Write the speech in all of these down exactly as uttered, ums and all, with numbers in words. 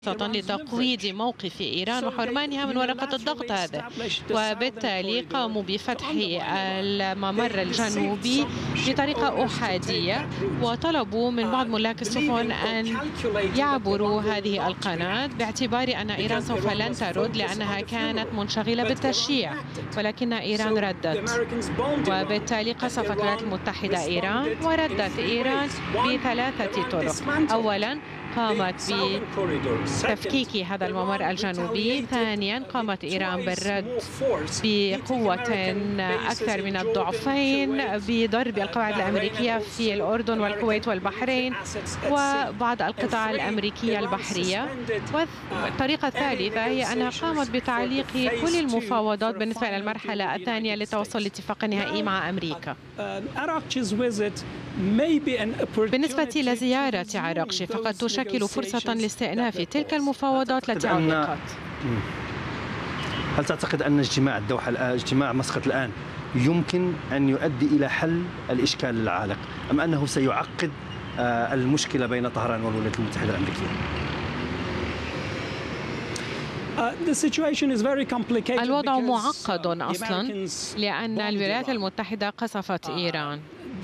لتقويض موقف إيران وحرمانها من ورقة الضغط هذا، وبالتالي قاموا بفتح الممر الجنوبي بطريقة أحادية، وطلبوا من بعض ملاك السفن أن يعبروا هذه القناة باعتبار أن إيران سوف لن ترد لأنها كانت منشغلة بالتشييع، ولكن إيران ردت، وبالتالي قصفت الولايات المتحدة إيران، وردت إيران بثلاثة طرق. أولاً قامت بتفكيك هذا الممر الجنوبي، ثانيا قامت إيران بالرد بقوة أكثر من الضعفين بضرب القواعد الأمريكية في الأردن والكويت والبحرين وبعض القطاع الأمريكية البحرية. والطريقة الثالثة هي أنها قامت بتعليق كل المفاوضات بالنسبة إلى المرحلة الثانية لتوصل لاتفاق نهائي مع أمريكا. بالنسبة لزيارة عراقشي فقد تشكل فرصة لاستئناف تلك المفاوضات التي علقت. هل تعتقد أن اجتماع الدوحة الآن، اجتماع مسقط الآن، يمكن أن يؤدي إلى حل الإشكال العالق، أم أنه سيعقد المشكلة بين طهران والولايات المتحدة الأمريكية؟ الوضع معقد أصلا لأن الولايات المتحدة قصفت إيران.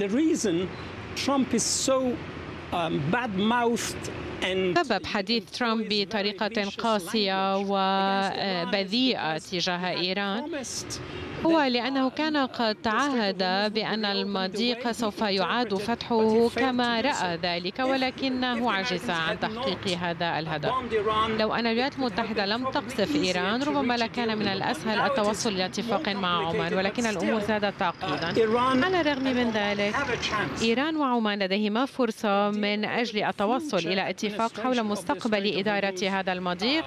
سبب حديث ترامب بطريقة قاسية وبذيئة تجاه إيران هو لأنه كان قد تعهد بأن المضيق سوف يعاد فتحه كما رأى ذلك، ولكنه عجز عن تحقيق هذا الهدف. لو أن الولايات المتحدة لم تقصف إيران ربما لكان من الأسهل التوصل إلى اتفاق مع عمان، ولكن الأمور زادت تعقيدا. على الرغم من ذلك إيران وعمان لديهما فرصة من أجل التوصل إلى اتفاق حول مستقبل إدارة هذا المضيق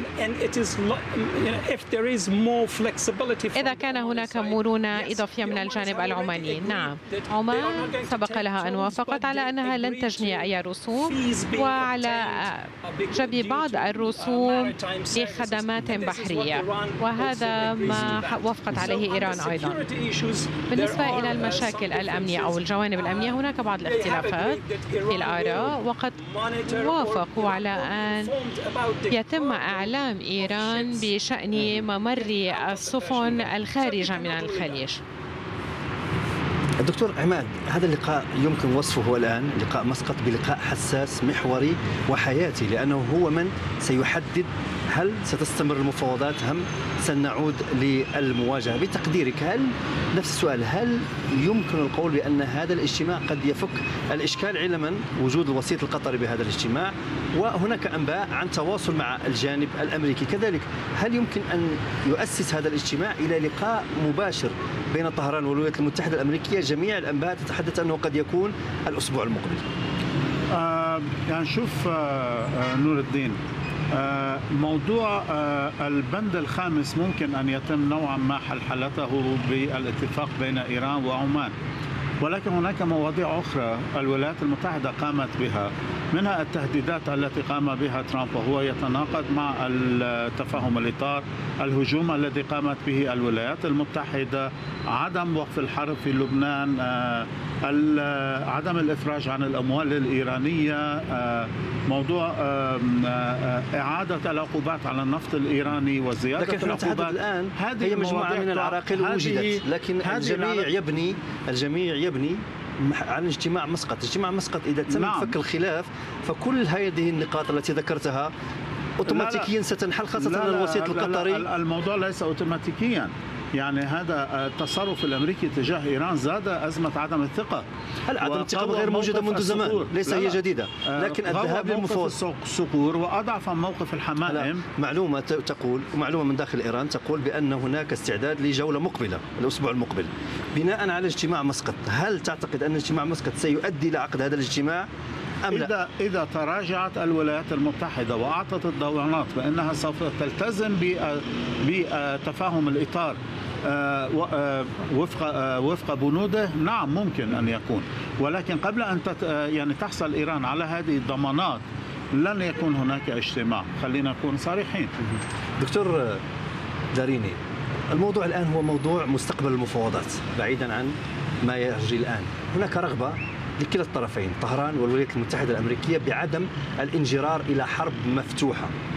إذا كان هناك مرونة إضافية من الجانب العماني. نعم، عمان سبق لها أن وافقت على أنها لن تجني أي رسوم وعلى جبي بعض الرسوم لخدمات بحرية، وهذا ما وافقت عليه إيران أيضا. بالنسبة إلى المشاكل الأمنية أو الجوانب الأمنية هناك بعض الاختلافات في الآراء، وقد وافقوا على أن يتم إعلام إيران بشأن ممر السفن الخارجة من الخليج. الدكتور عماد، هذا اللقاء يمكن وصفه الآن لقاء مسقط بلقاء حساس محوري وحياتي، لأنه هو من سيحدد هل ستستمر المفاوضات أم سنعود للمواجهة. بتقديرك، هل نفس السؤال، هل يمكن القول بأن هذا الاجتماع قد يفك الإشكال علما وجود الوسيط القطري بهذا الاجتماع، وهناك أنباء عن تواصل مع الجانب الأمريكي كذلك؟ هل يمكن أن يؤسس هذا الاجتماع إلى لقاء مباشر بين طهران والولايات المتحدة الأمريكية؟ جميع الأنباء تتحدث أنه قد يكون الأسبوع المقبل. آه يعني شوف آه نور الدين، آه موضوع آه البند الخامس ممكن أن يتم نوعا ما حلحلته بالاتفاق بين إيران وعمان، ولكن هناك مواضيع أخرى الولايات المتحدة قامت بها، منها التهديدات التي قام بها ترامب وهو يتناقض مع التفاهم الإطار، الهجوم الذي قامت به الولايات المتحدة، عدم وقف الحرب في لبنان، عدم الإفراج عن الأموال الإيرانية، موضوع إعادة العقوبات على النفط الإيراني وزيادة العقوبات. الآن هي مجموعة من العراقيل وجدت، لكن الجميع يبني الجميع يبني عن اجتماع مسقط. اجتماع مسقط إذا تم نعم. فك الخلاف فكل هذه النقاط التي ذكرتها أوتوماتيكيا ستنحل، خاصة لا لا الوسيط القطري. الموضوع ليس أوتوماتيكيا، يعني هذا التصرف الأمريكي تجاه إيران زاد أزمة عدم الثقة. هل عدم الثقة غير موجودة منذ زمان، ليس لا هي جديدة، لكن الذهاب للمفاوضات الصقور وأضعف موقف الحمائم. معلومة تقول، ومعلومة من داخل إيران تقول بأن هناك استعداد لجولة مقبلة الأسبوع المقبل بناء على اجتماع مسقط. هل تعتقد أن اجتماع مسقط سيؤدي إلى عقد هذا الاجتماع أم لا؟ إذا إذا تراجعت الولايات المتحدة وأعطت الضمانات بأنها سوف تلتزم بتفاهم الإطار وفق وفق بنوده، نعم ممكن أن يكون، ولكن قبل أن تت يعني تحصل إيران على هذه الضمانات لن يكون هناك اجتماع. خلينا نكون صريحين. دكتور داريني، الموضوع الآن هو موضوع مستقبل المفاوضات بعيدا عن ما يجري الآن. هناك رغبة لكلا الطرفين طهران والولايات المتحدة الأمريكية بعدم الانجرار إلى حرب مفتوحة.